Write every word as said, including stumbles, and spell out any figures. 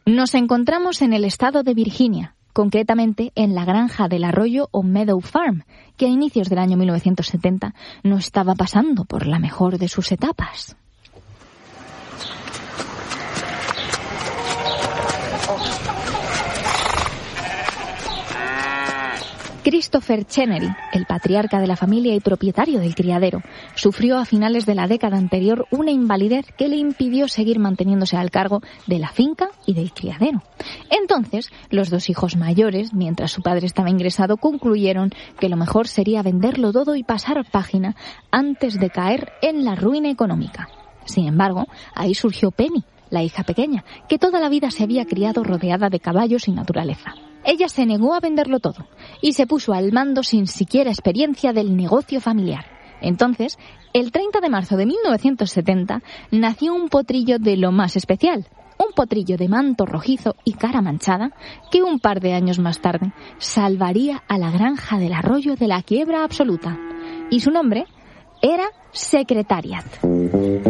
Nos encontramos en el estado de Virginia, concretamente en la granja del Arroyo o Meadow Farm, que a inicios del año mil novecientos setenta no estaba pasando por la mejor de sus etapas. Christopher Chenery, el patriarca de la familia y propietario del criadero, sufrió a finales de la década anterior una invalidez que le impidió seguir manteniéndose al cargo de la finca y del criadero. Entonces, los dos hijos mayores, mientras su padre estaba ingresado, concluyeron que lo mejor sería venderlo todo y pasar página antes de caer en la ruina económica. Sin embargo, ahí surgió Penny, la hija pequeña, que toda la vida se había criado rodeada de caballos y naturaleza. Ella se negó a venderlo todo y se puso al mando sin siquiera experiencia del negocio familiar. Entonces, el treinta de marzo de mil novecientos setenta, nació un potrillo de lo más especial, un potrillo de manto rojizo y cara manchada, que un par de años más tarde salvaría a la granja del Arroyo de la quiebra absoluta. Y su nombre era Secretariat.